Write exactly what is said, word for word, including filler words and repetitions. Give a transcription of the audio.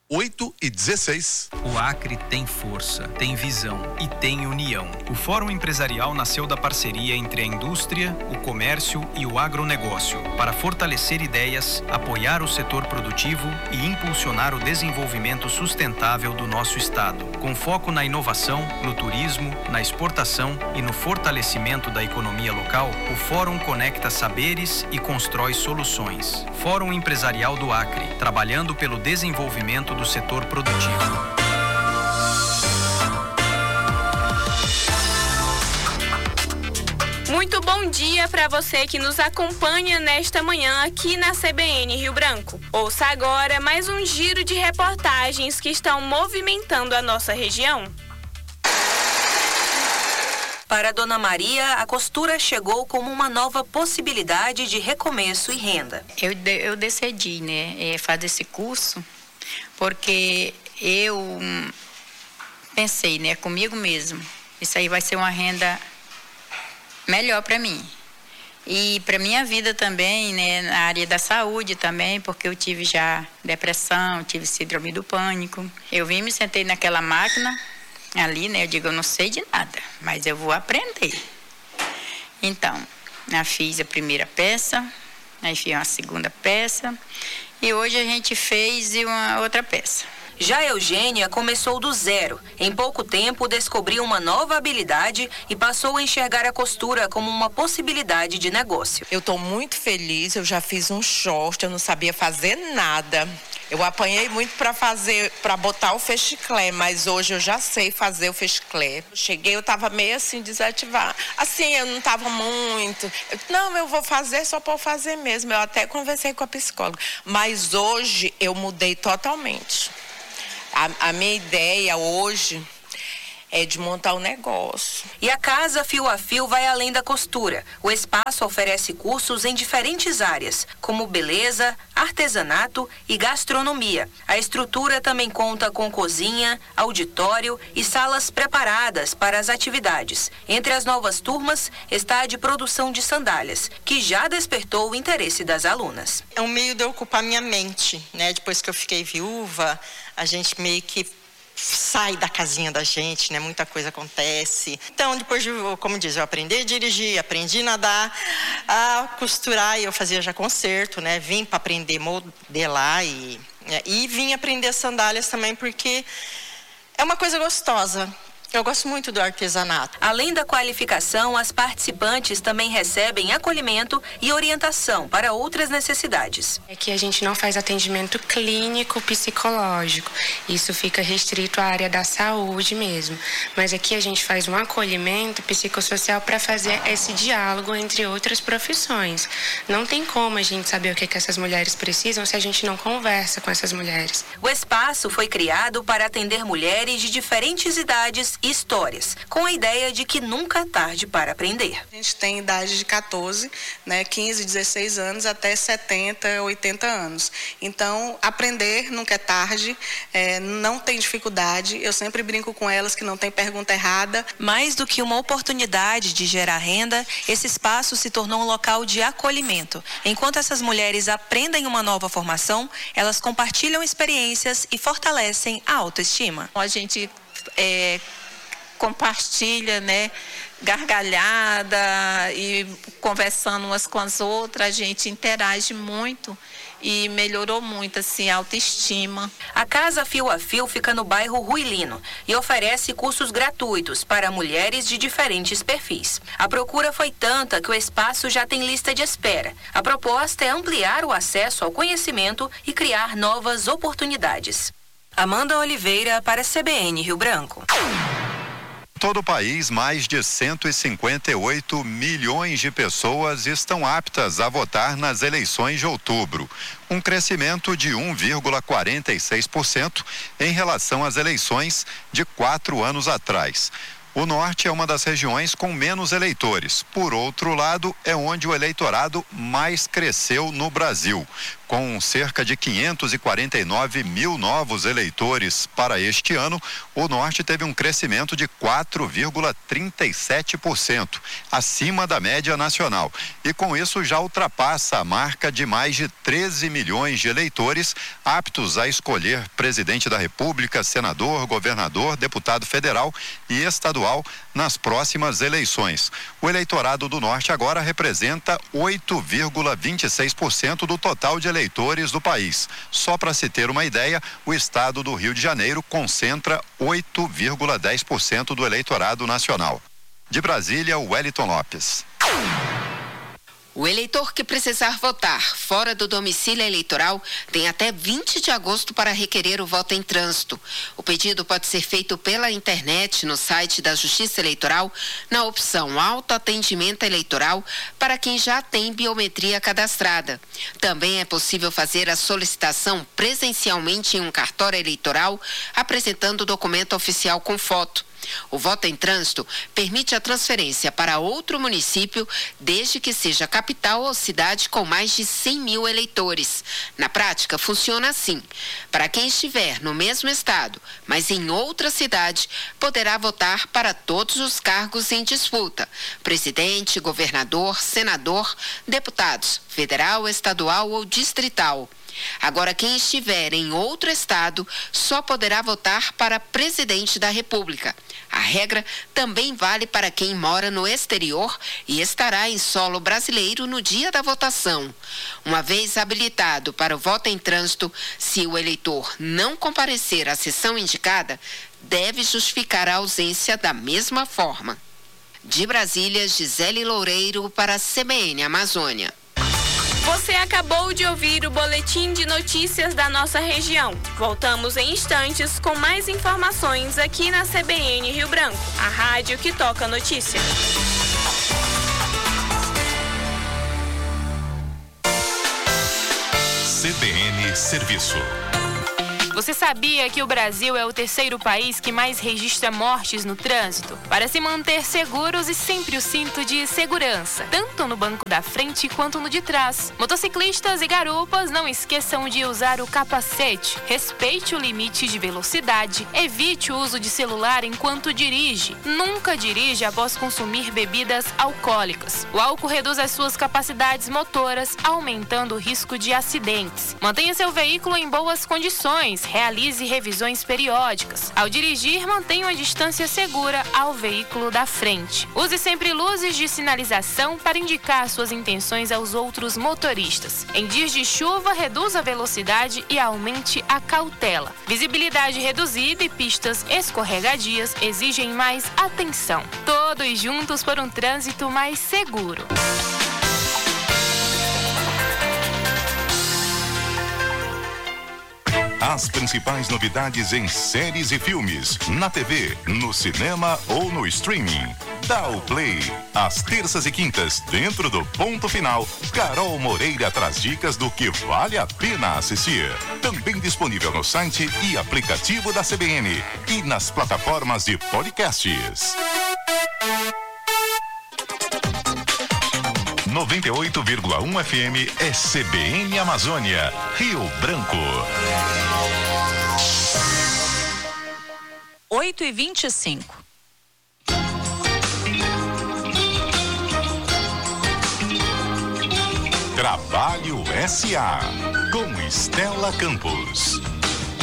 oito e dezesseis. O Acre tem força, tem visão e tem união. O Fórum Empresarial nasceu da parceria entre a indústria, o comércio e o agronegócio para fortalecer ideias, apoiar o setor produtivo e impulsionar o desenvolvimento sustentável do nosso estado, com foco na inovação, no turismo, na exportação e no fortalecimento da economia local. O Fórum conecta saberes e constrói soluções. Fórum Empresarial do Acre, trabalhando pelo desenvolvimento do setor produtivo. Muito bom dia para você que nos acompanha nesta manhã aqui na C B N Rio Branco. Ouça agora mais um giro de reportagens que estão movimentando a nossa região. Para Dona Maria, a costura chegou como uma nova possibilidade de recomeço e renda. Eu, de, eu decidi, né, é, fazer esse curso porque eu hum, pensei, né, comigo mesmo, isso aí vai ser uma renda melhor para mim. E para minha vida também, né, na área da saúde também, porque eu tive já depressão, tive síndrome do pânico. Eu vim, me sentei naquela máquina ali, né, eu digo, eu não sei de nada, mas eu vou aprender. Então, eu fiz a primeira peça, aí fiz uma segunda peça, e hoje a gente fez uma outra peça. Já Eugênia começou do zero. Em pouco tempo, descobriu uma nova habilidade e passou a enxergar a costura como uma possibilidade de negócio. Eu estou muito feliz, eu já fiz um short, eu não sabia fazer nada. Eu apanhei muito para fazer, para botar o fechiclé, mas hoje eu já sei fazer o fechiclé. Cheguei, eu estava meio assim, desativar. Assim, eu não estava muito. Eu, não, eu vou fazer só para fazer mesmo. Eu até conversei com a psicóloga. Mas hoje eu mudei totalmente. A, a minha ideia hoje é de montar um negócio. E a Casa Fio a Fio vai além da costura. O espaço oferece cursos em diferentes áreas, como beleza, artesanato e gastronomia. A estrutura também conta com cozinha, auditório e salas preparadas para as atividades. Entre as novas turmas está a de produção de sandálias, que já despertou o interesse das alunas. É um meio de eu ocupar minha mente, né? Depois que eu fiquei viúva, a gente meio que sai da casinha da gente, né? Muita coisa acontece. Então, depois de, como diz, eu aprendi a dirigir, aprendi a nadar, a costurar, e eu fazia já concerto, né? Vim para aprender a modelar e, e vim aprender sandálias também, porque é uma coisa gostosa. Eu gosto muito do artesanato. Além da qualificação, as participantes também recebem acolhimento e orientação para outras necessidades. É que a gente não faz atendimento clínico psicológico. Isso fica restrito à área da saúde mesmo. Mas aqui a gente faz um acolhimento psicossocial para fazer esse diálogo entre outras profissões. Não tem como a gente saber o que, que essas mulheres precisam se a gente não conversa com essas mulheres. O espaço foi criado para atender mulheres de diferentes idades e histórias, com a ideia de que nunca é tarde para aprender. A gente tem idade de quatorze, né, quinze, dezesseis anos até setenta, oitenta anos. Então, aprender nunca é tarde, é, não tem dificuldade. Eu sempre brinco com elas que não tem pergunta errada. Mais do que uma oportunidade de gerar renda, esse espaço se tornou um local de acolhimento. Enquanto essas mulheres aprendem uma nova formação, elas compartilham experiências e fortalecem a autoestima. A gente é, compartilha, né, gargalhada e conversando umas com as outras, a gente interage muito e melhorou muito, assim, a autoestima. A Casa Fio a Fio fica no bairro Ruilino e oferece cursos gratuitos para mulheres de diferentes perfis. A procura foi tanta que o espaço já tem lista de espera. A proposta é ampliar o acesso ao conhecimento e criar novas oportunidades. Amanda Oliveira para C B N Rio Branco. Todo o país, mais de cento e cinquenta e oito milhões de pessoas estão aptas a votar nas eleições de outubro, um crescimento de um vírgula quarenta e seis por cento em relação às eleições de quatro anos atrás. O norte é uma das regiões com menos eleitores. Por outro lado, é onde o eleitorado mais cresceu no Brasil. Com cerca de quinhentos e quarenta e nove mil novos eleitores para este ano, o Norte teve um crescimento de quatro vírgula trinta e sete por cento, acima da média nacional. E com isso já ultrapassa a marca de mais de treze milhões de eleitores aptos a escolher presidente da República, senador, governador, deputado federal e estadual nas próximas eleições. O eleitorado do Norte agora representa oito vírgula vinte e seis por cento do total de eleitores do país. Só para se ter uma ideia, o estado do Rio de Janeiro concentra oito vírgula dez por cento do eleitorado nacional. De Brasília, Wellington Lopes. O eleitor que precisar votar fora do domicílio eleitoral tem até vinte de agosto para requerer o voto em trânsito. O pedido pode ser feito pela internet no site da Justiça Eleitoral, na opção Autoatendimento Eleitoral, para quem já tem biometria cadastrada. Também é possível fazer a solicitação presencialmente em um cartório eleitoral, apresentando o documento oficial com foto. O voto em trânsito permite a transferência para outro município, desde que seja capital ou cidade com mais de cem mil eleitores. Na prática, funciona assim. Para quem estiver no mesmo estado, mas em outra cidade, poderá votar para todos os cargos em disputa: presidente, governador, senador, deputados, federal, estadual ou distrital. Agora, quem estiver em outro estado só poderá votar para presidente da República. A regra também vale para quem mora no exterior e estará em solo brasileiro no dia da votação. Uma vez habilitado para o voto em trânsito, se o eleitor não comparecer à sessão indicada, deve justificar a ausência da mesma forma. De Brasília, Gisele Loureiro para a C B N Amazônia. Você acabou de ouvir o boletim de notícias da nossa região. Voltamos em instantes com mais informações aqui na C B N Rio Branco, a rádio que toca notícia. C B N Serviço. Você sabia que o Brasil é o terceiro país que mais registra mortes no trânsito? Para se manter seguros e sempre o cinto de segurança, tanto no banco da frente quanto no de trás. Motociclistas e garupas, não esqueçam de usar o capacete. Respeite o limite de velocidade. Evite o uso de celular enquanto dirige. Nunca dirija após consumir bebidas alcoólicas. O álcool reduz as suas capacidades motoras, aumentando o risco de acidentes. Mantenha seu veículo em boas condições. Realize revisões periódicas. Ao dirigir, mantenha uma distância segura ao veículo da frente. Use sempre luzes de sinalização para indicar suas intenções aos outros motoristas. Em dias de chuva, reduza a velocidade e aumente a cautela. Visibilidade reduzida e pistas escorregadias exigem mais atenção. Todos juntos por um trânsito mais seguro. As principais novidades em séries e filmes, na T V, no cinema ou no streaming. Dá o play. Às terças e quintas, dentro do Ponto Final, Carol Moreira traz dicas do que vale a pena assistir. Também disponível no site e aplicativo da C B N e nas plataformas de podcasts. noventa e oito vírgula um F M é C B N Amazônia, Rio Branco. oito e vinte e cinco. Trabalho S A com Estela Campos.